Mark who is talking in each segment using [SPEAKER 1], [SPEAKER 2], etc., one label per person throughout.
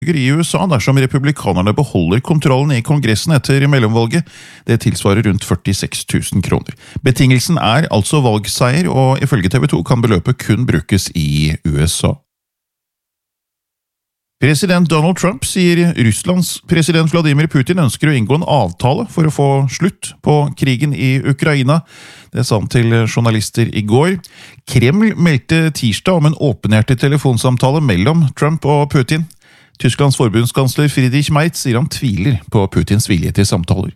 [SPEAKER 1] I USA dersom republikanerne beholder kontrollen I Kongressen etter mellomvalget. Det tilsvarer rundt 46 000 kroner. Betingelsen altså valgseier, og ifølge TV 2 kan beløpet kun brukes I USA. President Donald Trump sier Russlands president Vladimir Putin ønsker å inngå en avtale for å få slutt på krigen I Ukraina. Det sa han til journalister I går. Kreml meldte tirsdag om en åpenhjertig telefonsamtale mellom Trump og Putin. Tysklands forbundskansler Friedrich Merz sier han tviler på Putins vilje til samtaler.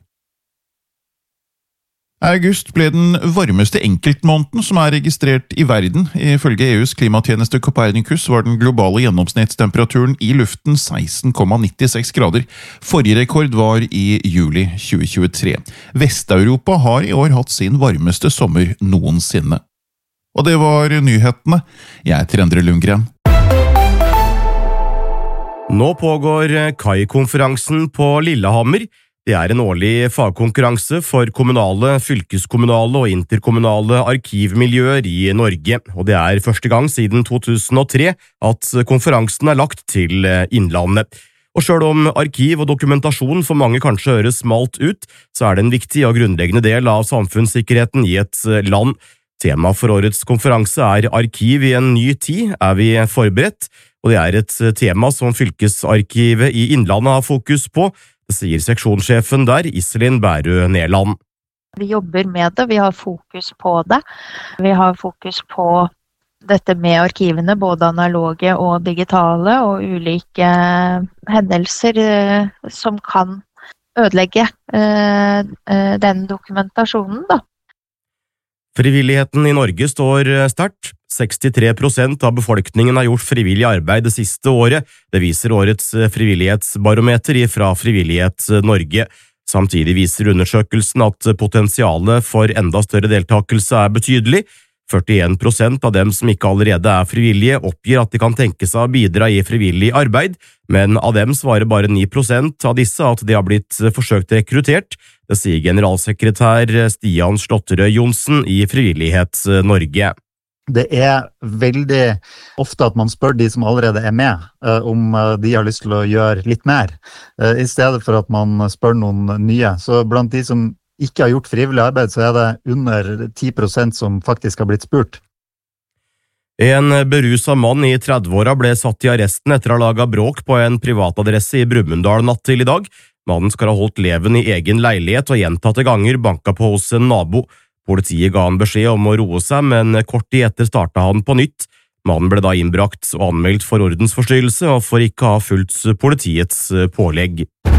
[SPEAKER 1] August ble den varmeste enkeltmåneden som registrert I verden. Ifølge EUs klimatjeneste Copernicus var den globale gjennomsnittstemperaturen I luften 16,96 grader. Forrige rekord var I juli 2023. Vest-Europa har I år hatt sin varmeste sommer noensinne. Og det var nyhetene. Jeg heter Endre Lundgren.
[SPEAKER 2] Nå pågår KAI-konferansen på Lillehammer. Det en årlig fagkonkurranse for kommunale, fylkeskommunale og interkommunale arkivmiljøer I Norge, og det første gang siden 2003 at konferansen lagt til Innlandet. Og selv om arkiv og dokumentasjon for mange kanskje høres smalt ut, så det en viktig og grunnleggende del av samfunnssikkerheten I et land. Tema for årets konferanse arkiv I en ny tid, vi forberedt, og det et tema som fylkesarkivet I Innlandet har fokus på. Det sier seksjonssjefen der, Iselin Bærø Neland.
[SPEAKER 3] Vi jobber med det, vi har fokus på det. Vi har fokus på dette med arkivene, både analoge og digitale, og ulike hendelser som kan ødelegge den dokumentasjonen da.
[SPEAKER 2] Frivilligheten I Norge står sterkt. 63% av befolkningen har gjort frivillig arbeid det siste året. Det viser årets frivillighetsbarometer fra Frivillighet Norge. Samtidig viser undersøkelsen at potensialet for enda større deltakelse betydelig. 41% av dem som ikke allerede frivillige oppgir at de kan tenke seg å bidra I frivillig arbeid, men av dem svarer bare 9% av disse at de har blitt forsøkt rekruttert. Det sier generalsekretær Stian Slåtterøy Johnsen I Frivillighet Norge.
[SPEAKER 4] Det veldig ofte at man spør de som allerede med, om de har lyst til å gjøre litt mer, I stedet for at man spør noen nye. Så blant de som ikke har gjort frivillig arbeid, så det under 10% som faktisk har blitt spurt.
[SPEAKER 2] En beruset mann I 30-åra ble satt I arresten etter å ha laget bråk på en privatadresse I Brumunddal natt til I dag. Mannen skal ha holdt leven I egen leilighet og gjentatte ganger banket på hos en nabo. Politiet ga han beskjed om å roe seg, men kort tid etter startet han på nytt. Mannen ble da innbrakt og anmeldt for ordensforstyrrelse og for ikke å ha fulgt politiets pålegg.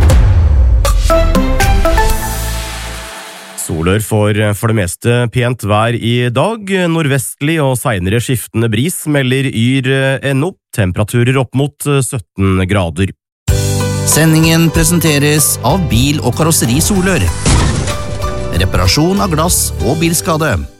[SPEAKER 2] Solør får for det meste pent vær I dag. Nordvestlig og senere skiftende bris melder Yr.no. Temperaturer opp mot 17 grader.
[SPEAKER 5] Sendingen presenteres av Bil- og Karosseri Solør. Reparasjon av glass og bilskade.